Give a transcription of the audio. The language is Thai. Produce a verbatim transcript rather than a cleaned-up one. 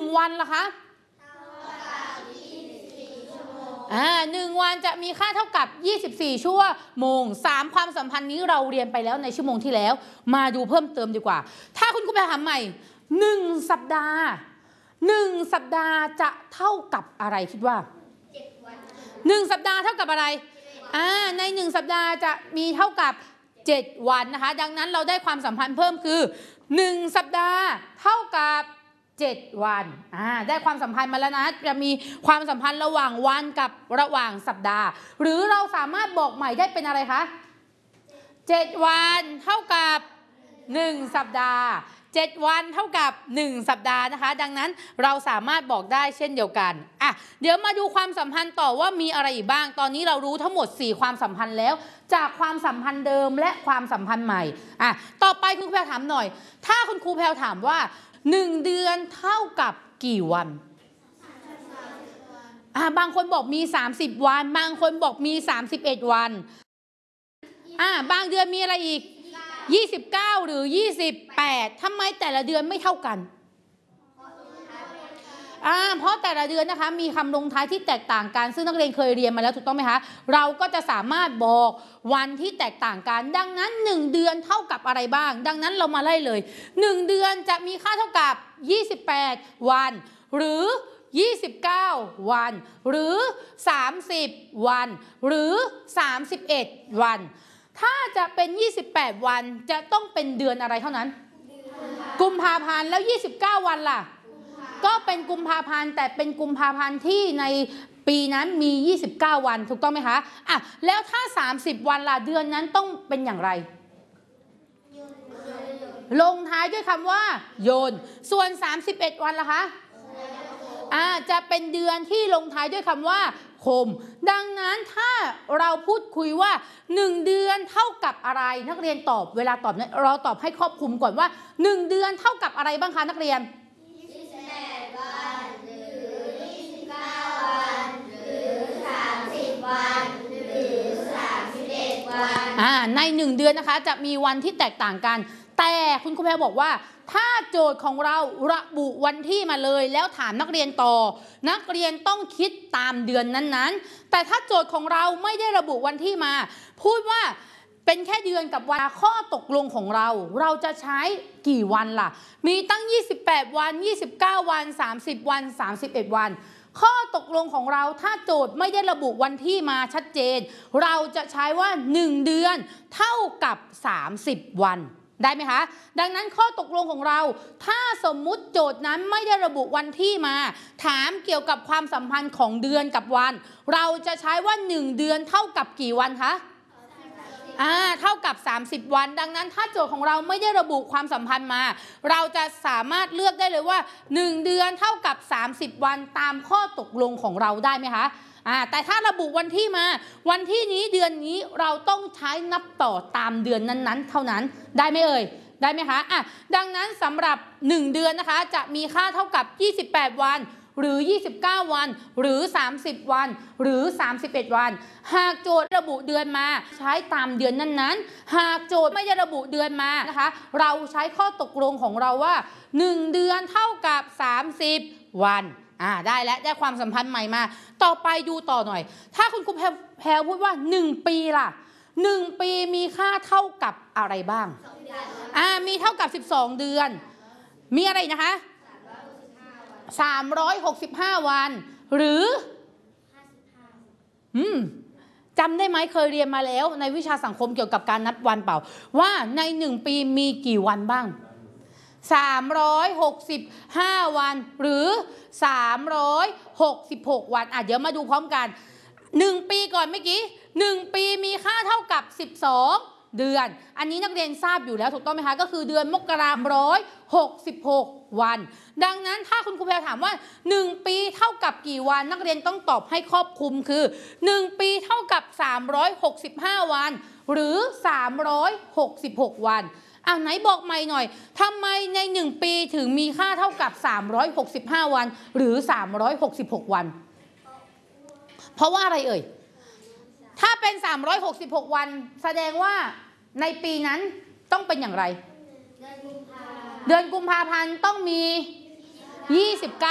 วันล่ะคะอ่าหนึ่งวันจะมีค่าเท่ากับยี่สิบสี่ชั่วโมงสามความสัมพันธ์นี้เราเรียนไปแล้วในชั่วโมงที่แล้วมาดูเพิ่มเติมดีกว่าถ้าคุณครูไปถามใหม่หนึ่งสัปดาห์หนึ่งสัปดาห์จะเท่ากับอะไรคิดว่าหนึ่งสัปดาห์เท่ากับอะไรอ่าในหนึ่งสัปดาห์จะมีเท่ากับเจ็ดวันนะคะดังนั้นเราได้ความสัมพันธ์เพิ่มคือหนึ่งสัปดาห์เท่ากับเจ็ดวันอ่าได้ความสัมพันธ์มาแล้วนะจะมีความสัมพันธ์ระหว่างวันกับระหว่างสัปดาห์หรือเราสามารถบอกใหม่ได้เป็นอะไรคะเจ็ดวันเท่ากับหนึ่งสัปดาห์เจ็ดวันเท่ากับหนึ่งสัปดาห์นะคะดังนั้นเราสามารถบอกได้เช่นเดียวกันอ่ะเดี๋ยวมาดูความสัมพันธ์ต่อว่ามีอะไรอีกบ้างตอนนี้เรารู้ทั้งหมดสี่ความสัมพันธ์แล้วจากความสัมพันธ์เดิมและความสัมพันธ์ใหม่อ่ะต่อไปคุณครูแพรวถามหน่อยถ้าคุณครูแพรวถามว่าหนึ่งเดือนเท่ากับกี่วันอ่ะบางคนบอกมีสามสิบวันบางคนบอกมีสามสิบเอ็ดวันอ่ะบางเดือนมีอะไรอีกยี่สิบเก้าหรือยี่สิบแปดทำไมแต่ละเดือนไม่เท่ากันอ่าเพราะแต่ละเดือนนะคะมีคำลงท้ายที่แตกต่างกันซึ่งนักเรียนเคยเรียนมาแล้วถูกต้องไหมคะเราก็จะสามารถบอกวันที่แตกต่างกันดังนั้นหนึ่งเดือนเท่ากับอะไรบ้างดังนั้นเรามาไล่เลยหนึ่งเดือนจะมีค่าเท่ากับยี่สิบแปดวันหรือยี่สิบเก้าวันหรือสามสิบวันหรือสามสิบเอ็ดวันถ้าจะเป็นยี่สิบแปดวันจะต้องเป็นเดือนอะไรเท่านั้นกุมภาพันธ์แล้วยี่สิบเก้าวันล่ะก็เป็นกุมภาพันธ์แต่เป็นกุมภาพันธ์ที่ในปีนั้นมียี่สิบเก้าวันถูกต้องไหมคะอ่ะแล้วถ้าสามสิบวันล่ะเดือนนั้นต้องเป็นอย่างไรลงท้ายด้วยคำว่าโยนส่วนสามสิบเอ็ดวันล่ะคะอ่าจะเป็นเดือนที่ลงท้ายด้วยคำว่าคมดังนั้นถ้าเราพูดคุยว่าหนึ่งเดือนเท่ากับอะไรนักเรียนตอบเวลาตอบเนี่ยเราตอบให้ครอบคลุมก่อนว่าหนึ่งเดือนเท่ากับอะไรบ้างคะนักเรียนยี่สิบแปดวันหรือยี่สิบเก้าวันหรือสามสิบวันหรือสามสิบเอ็ดวันอ่าในหนึ่งเดือนนะคะจะมีวันที่แตกต่างกันแต่คุณครูแพรบอกว่าถ้าโจทย์ของเราระบุวันที่มาเลยแล้วถามนักเรียนต่อนักเรียนต้องคิดตามเดือนนั้นๆแต่ถ้าโจทย์ของเราไม่ได้ระบุวันที่มาพูดว่าเป็นแค่เดือนกับวันข้อตกลงของเราเราจะใช้กี่วันล่ะมีตั้งยี่สิบแปดวันยี่สิบเก้าวันสามสิบวันสามสิบเอ็ดวันข้อตกลงของเราถ้าโจทย์ไม่ได้ระบุวันที่มาชัดเจนเราจะใช้ว่าหนึ่งเดือนเท่ากับสามสิบวันได้ไหมคะดังนั้นข้อตกลงของเราถ้าสมมุติโจทย์นั้นไม่ได้ระบุวันที่มาถามเกี่ยวกับความสัมพันธ์ของเดือนกับวันเราจะใช้ว่าหนึ่งเดือนเท่ากับกี่วันคะอ่าเท่ากับสามสิบวันดังนั้นถ้าโจทย์ของเราไม่ได้ระบุความสัมพันธ์มาเราจะสามารถเลือกได้เลยว่าหนึ่งเดือนเท่ากับสามสิบวันตามข้อตกลงของเราได้ไหมคะอ่าแต่ถ้าระบุวันที่มาวันที่นี้เดือนนี้เราต้องใช้นับต่อตามเดือนนั้นๆเท่านั้นได้ไหมเอ่ยได้ไหมคะอ่ะดังนั้นสำหรับหนึ่งเดือนนะคะจะมีค่าเท่ากับยี่สิบแปดวันหรือยี่สิบเก้าวันหรือสามสิบวันหรือสามสิบเอ็ดวันหากโจทย์ระบุเดือนมาใช้ตามเดือนนั้นๆหากโจทย์ไม่ได้ระบุเดือนมานะคะเราใช้ข้อตกลงของเราว่าหนึ่งเดือนเท่ากับสามสิบวันอ่าได้แล้วได้ความสัมพันธ์ใหม่มาต่อไปดูต่อหน่อยถ้าคุณครูแพรวพูดว่าหนึ่งปีล่ะหนึ่งปีมีค่าเท่ากับอะไรบ้างอ่ามีเท่ากับสิบสองเดือนมีอะไรนะคะสามร้อยหกสิบห้าวันหรืออืมจำได้ไหมเคยเรียนมาแล้วในวิชาสังคมเกี่ยวกับการนับวันเปล่าว่าในหนึ่งปีมีกี่วันบ้างสามร้อยหกสิบห้าวันหรือสามร้อยหกสิบหกวันอ่ะเดี๋ยวมาดูพร้อมกันหนึ่งปีก่อนเมื่อกี้หนึ่งปีมีค่าเท่ากับสิบสองเดือนอันนี้นักเรียนทราบอยู่แล้วถูกต้องไหมคะก็คือเดือนมกราคมร้อยหกสิบหกวันดังนั้นถ้าคุณครูแพรถามว่าหนึ่งปีเท่ากับกี่วันนักเรียนต้องตอบให้ครอบคลุมคือหนึ่งปีเท่ากับสามร้อยหกสิบห้าวันหรือสามร้อยหกสิบหกวันอ่ะไหนบอกใหม่หน่อยทำไมในหนึ่งปีถึงมีค่าเท่ากับสามร้อยหกสิบห้าวันหรือสามร้อยหกสิบหกวันเพราะว่าอะไรเอ่ยถ้าเป็นสามร้อยหกสิบหกวันแสดงว่าในปีนั้นต้องเป็นอย่างไรเดือนกุมภาพันธ์ต้องมียี่สิบเก้า